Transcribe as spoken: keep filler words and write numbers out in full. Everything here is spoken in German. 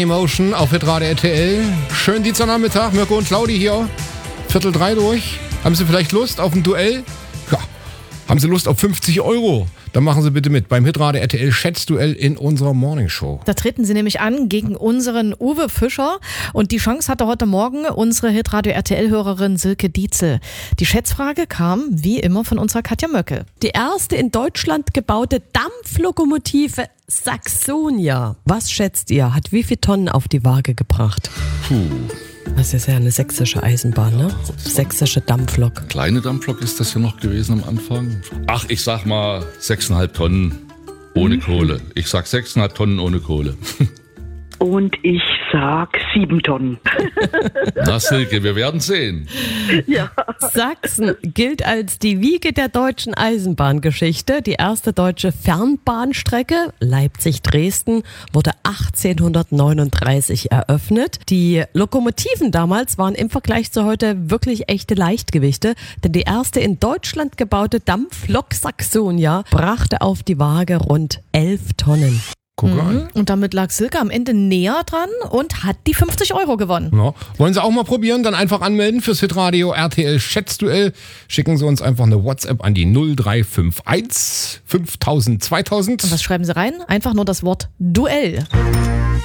Emotion auf Hitradio R T L. Schönen Dienstagnachmittag, Mirko und Claudi hier. Viertel drei durch. Haben Sie vielleicht Lust auf ein Duell? Ja. Haben Sie Lust auf fünfzig Euro? Dann machen Sie bitte mit beim Hitradio R T L Schätzduell in unserer Morningshow. Da treten Sie nämlich an gegen unseren Uwe Fischer. Und die Chance hatte heute Morgen unsere Hitradio R T L-Hörerin Silke Dietzel. Die Schätzfrage kam wie immer von unserer Katja Möcke. Die erste in Deutschland gebaute Dampflokomotive Saxonia. Was schätzt ihr? Hat wie viele Tonnen auf die Waage gebracht? Puh. Das ist ja eine sächsische Eisenbahn, ne? Sächsische Dampflok. Kleine Dampflok ist das ja noch gewesen am Anfang. Ach, ich sag mal sechseinhalb Tonnen ohne Kohle. Ich sag sechseinhalb Tonnen ohne Kohle. Und ich sag sieben Tonnen. Na Silke, wir werden sehen. Ja. Sachsen gilt als die Wiege der deutschen Eisenbahngeschichte. Die erste deutsche Fernbahnstrecke Leipzig-Dresden wurde achtzehnhundertneununddreißig eröffnet. Die Lokomotiven damals waren im Vergleich zu heute wirklich echte Leichtgewichte, denn die erste in Deutschland gebaute Dampflok Saxonia brachte auf die Waage rund elf Tonnen. Guck Mhm. an. Und damit lag Silke am Ende näher dran und hat die fünfzig Euro gewonnen. Ja. Wollen Sie auch mal probieren? Dann einfach anmelden fürs Hitradio R T L Schätzduell. Schicken Sie uns einfach eine WhatsApp an die null drei fünf eins fünftausend zweitausend. Und was schreiben Sie rein? Einfach nur das Wort Duell.